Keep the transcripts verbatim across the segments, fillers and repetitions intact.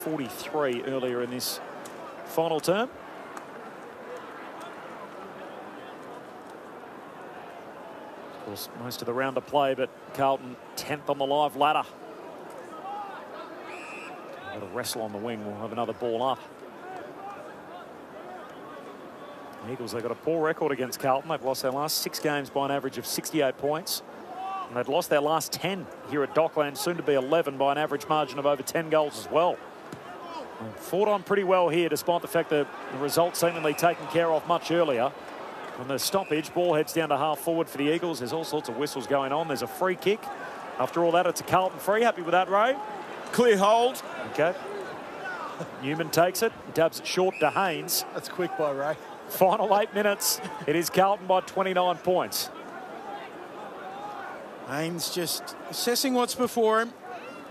forty-three earlier in this final term. Of course, most of the round to play, but Carlton tenth on the live ladder. Got a wrestle on the wing. We'll have another ball up. The Eagles, they've got a poor record against Carlton. They've lost their last six games by an average of sixty-eight points. And they've lost their last ten here at Dockland, soon to be eleven, by an average margin of over ten goals as well. They've fought on pretty well here, despite the fact that the result seemingly taken care of much earlier. From the stoppage, ball heads down to half forward for the Eagles. There's all sorts of whistles going on. There's a free kick. After all that, it's a Carlton free. Happy with that, Ray? Clear hold. Okay. Newman takes it, dabs it short to Haynes. That's quick by Ray. Final eight minutes. It is Carlton by twenty-nine points. Haynes just assessing what's before him.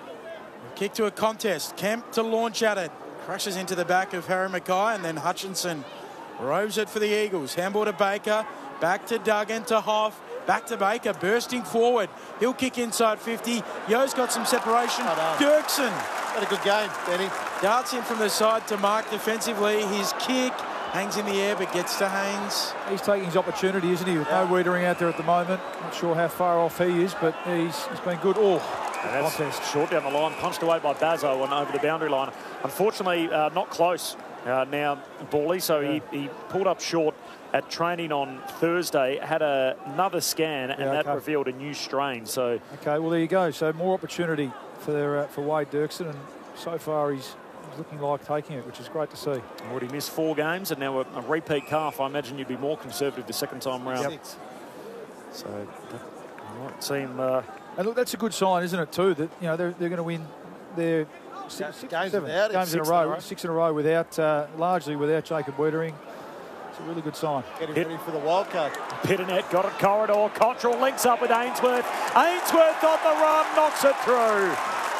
Kick to a contest. Kemp to launch at it. Crashes into the back of Harry Mackay, and then Hutchinson roves it for the Eagles. Handball to Baker. Back to Duggan to Hoff. Back to Baker, bursting forward. He'll kick inside fifty. Yo's got some separation. Dirksen. Had a good game, Benny. Darts in from the side to Mark defensively. His kick hangs in the air but gets to Haynes. He's taking his opportunity, isn't he? With yeah. no Wiedering out there at the moment. Not sure how far off he is, but he's, he's been good. Oh, that's contest. Short down the line, punched away by Bazzo and over the boundary line. Unfortunately, uh, not close uh, now, Bally. So yeah. he, he pulled up short at training on Thursday, had a, another scan, and yeah, okay. that revealed a new strain. So okay, well, there you go. So more opportunity for their, uh, for Wade Dirksen, and so far he's looking like taking it, which is great to see. Already missed four games, and now a, a repeat calf. I imagine you'd be more conservative the second time round. Yep. So that might seem. Uh, and look, that's a good sign, isn't it? Too, that you know they're they're going to win their six, six games, seven without games in a row, in a row, six in a row without, uh, largely without Jacob Wiedering. It's a really good sign. Getting ready for the wild card. Pitternet got it corridor. Cottrell links up with Ainsworth. Ainsworth on the run, knocks it through.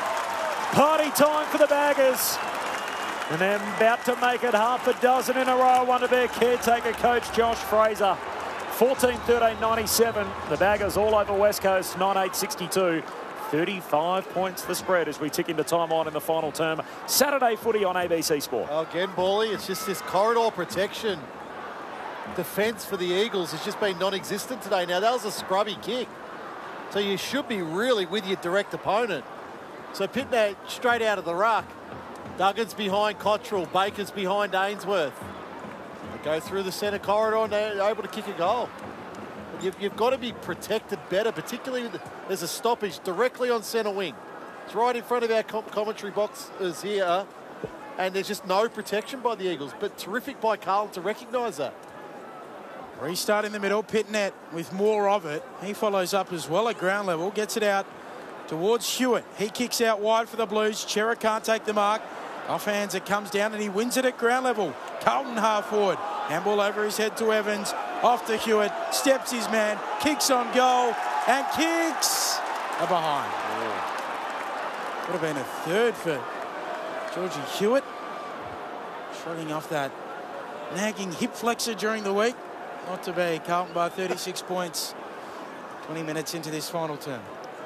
Party time for the Baggers. And they're about to make it half a dozen in a row under their caretaker coach, Josh Fraser. fourteen thirteen ninety-seven. The Baggers all over West Coast, nine eight sixty-two. thirty-five points the spread as we tick into time on in the final term. Saturday footy on A B C Sport. Again, Bally, it's just this corridor protection. Defence for the Eagles has just been non-existent today. Now, that was a scrubby kick. So you should be really with your direct opponent. So Pitner straight out of the ruck. Duggan's behind Cottrell. Baker's behind Ainsworth. They go through the centre corridor and they're able to kick a goal. You've, you've got to be protected better, particularly with the, there's a stoppage directly on centre wing. It's right in front of our com commentary boxes here. And there's just no protection by the Eagles. But terrific by Carlton to recognise that. Restart in the middle. Pitnet with more of it. He follows up as well at ground level. Gets it out towards Hewitt. He kicks out wide for the Blues. Chera can't take the mark. Offhands, it comes down and he wins it at ground level. Carlton half forward. Handball over his head to Evans. Off to Hewitt. Steps his man. Kicks on goal. And kicks a behind. Yeah. Would have been a third for Georgie Hewitt. Shrugging off that nagging hip flexor during the week. Not to be. Carlton by thirty-six points. twenty minutes into this final term.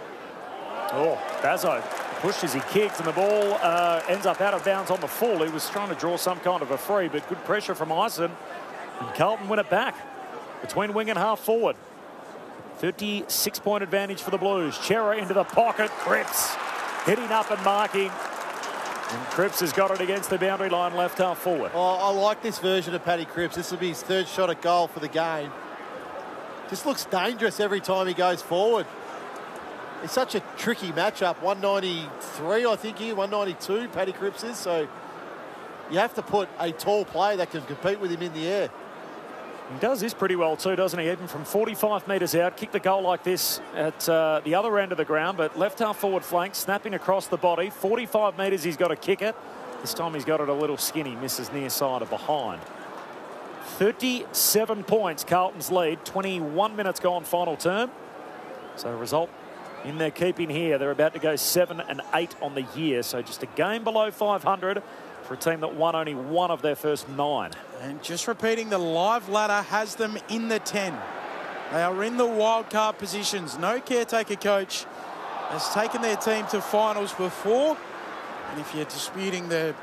Oh, Bazzo pushed as he kicked, and the ball uh, ends up out of bounds on the full. He was trying to draw some kind of a free, but good pressure from Ison. And Carlton win it back between wing and half forward. thirty-six point advantage for the Blues. Chera into the pocket. Cripps hitting up and marking. And Cripps has got it against the boundary line, left half forward. Oh, I like this version of Paddy Cripps. This will be his third shot at goal for the game. Just looks dangerous every time he goes forward. It's such a tricky matchup. one ninety-three, I think here, one ninety-two, Paddy Cripps is. So you have to put a tall player that can compete with him in the air. He does this pretty well too, doesn't he? Even from forty-five metres out, kick the goal like this at uh, the other end of the ground, but left half forward flank, snapping across the body. forty-five metres, he's got to kick it. This time he's got it a little skinny, misses near side or behind. thirty-seven points, Carlton's lead. twenty-one minutes gone, final term. So result in their keeping here. They're about to go seven and eight on the year, so just a game below five hundred for a team that won only one of their first nine. And just repeating, the live ladder has them in the ten. They are in the wild card positions. No caretaker coach has taken their team to finals before. And if you're disputing the